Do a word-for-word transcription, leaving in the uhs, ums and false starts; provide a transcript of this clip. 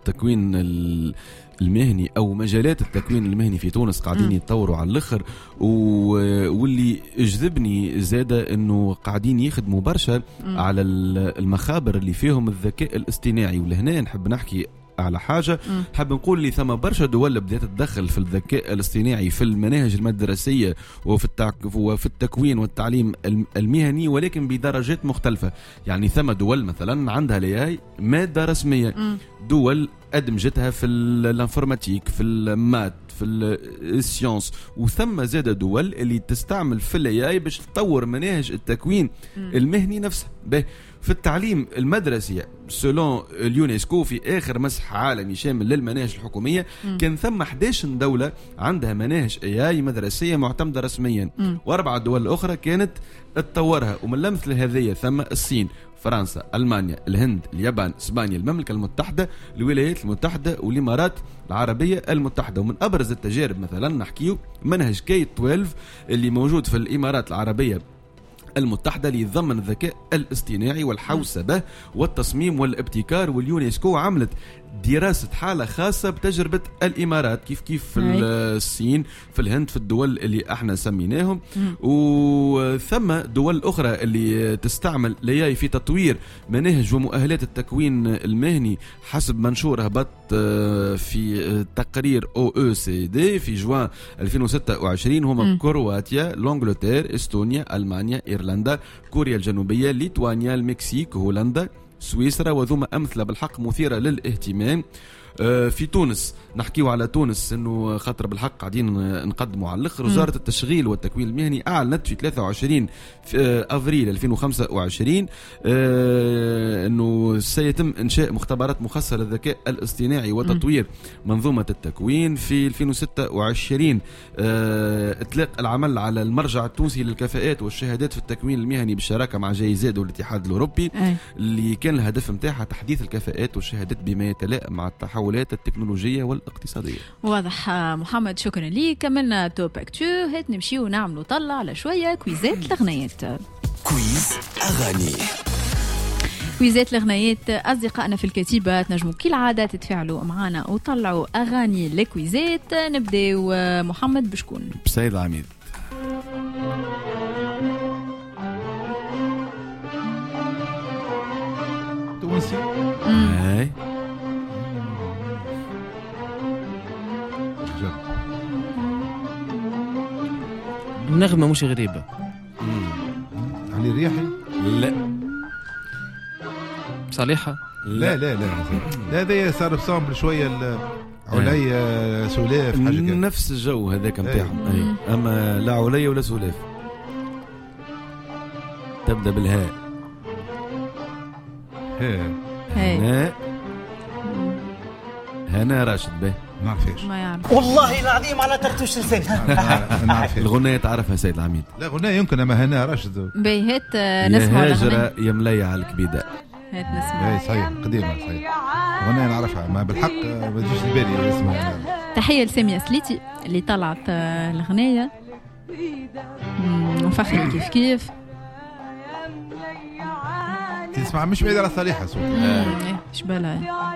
التكوين المهني او مجالات التكوين المهني في تونس قاعدين يتطوروا على الاخر، واللي جذبني زاده انه قاعدين يخدموا برشا على المخابر اللي فيهم الذكاء الاصطناعي. ولهنا نحب نحكي على حاجة، حاب نقول لي ثم برشا دول بدأت تدخل في الذكاء الاصطناعي في المناهج المدرسية وفي التعك... وفي التكوين والتعليم المهني، ولكن بدرجات مختلفة. يعني ثم دول مثلا عندها لي مادة رسمية، دول أدمجتها في الانفورماتيك، في المات، في السيونس، وثم زاد دول اللي تستعمل في الاي باش تطور مناهج التكوين المهني نفسها. به في التعليم المدرسي سولون اليونسكو في آخر مسح عالمي شامل للمناهج الحكومية م. كان ثم إحدى عشرة دولة عندها مناهج اي اي مدرسية معتمدة رسميا، م. واربع دول أخرى كانت تطورها. ومن الأمثلة هذه ثم الصين، فرنسا، ألمانيا، الهند، اليابان، إسبانيا، المملكة المتحدة، الولايات المتحدة والإمارات العربية المتحدة. ومن أبرز التجارب مثلا نحكيو منهج كي اثنا عشر اللي موجود في الإمارات العربية المتحدة اللي يتضمن الذكاء الاصطناعي والحوسبة والتصميم والابتكار. واليونسكو عملت دراسة حالة خاصة بتجربة الإمارات كيف كيف في الصين، في الهند، في الدول اللي احنا سميناهم. وثم دول أخرى اللي تستعمل الاي في تطوير مناهج ومؤهلات التكوين المهني حسب منشور هبط في تقرير او او سي دي في جوان ألفين وستة وعشرين هما كرواتيا، لانجلتير، استونيا، المانيا، ايرلندا، كوريا الجنوبية، ليتوانيا، المكسيك، هولندا، سويسرا. وذوما أمثلة بالحق مثيرة للاهتمام. في تونس نحكيو على تونس انه خاطر بالحق قاعدين نقدموا على الاخر. وزارة التشغيل والتكوين المهني اعلنت في ثلاثة وعشرين في افريل ألفين وخمسة وعشرين انه سيتم انشاء مختبرات مخصصة للذكاء الاصطناعي وتطوير منظومة التكوين. في ألفين وستة وعشرين اطلاق العمل على المرجع التونسي للكفاءات والشهادات في التكوين المهني بالشراكة مع جيزاد والاتحاد الاوروبي، اللي كان الهدف نتاعها تحديث الكفاءات والشهادات بما يتلائم مع التحولات التكنولوجية والاقتصادية. واضح محمد، شكرا لي. كملنا توب اكتو، هات نمشي ونعملوا طلع على شوية كويزات الأغنيات. كويز أغاني. كويزات الأغنيات أصدقائنا في الكتيبة تنجموا كالعادة تتفاعلوا معنا وطلعوا أغاني لكويزات. نبدأ محمد بشكون؟ بسيد العميد. تونسي. هاي النغمة مش غريبة. علي ريحي؟ لا. صالحة؟ لا لا لا لا هذا صار بسامبل شوية عليا سلاف حاجة كده. نفس الجو هذاك متاعهم. اي اما لا عليا ولا سلاف. تبدأ بالهاء. ها هنا هنا راشد به ما عرفش. ما يعرف والله العظيم على ترتوش لسانها. ما عرفش. الغنية تعرفها سيد العميد؟ لا غنية يمكن أما هنا راشد. بيهت نسمع يا هاجرة يا ملية على الكبيدة. هات نسمع. اي صحيح قديمة صحيح. غنية نعرفها ما بالحق ما تجيش لبالي اسمها. تحية لسامية سليتي اللي طلعت الغنية وفخري كيف كيف. تسمع مش بعيد على صالحة صوت. ايش بالها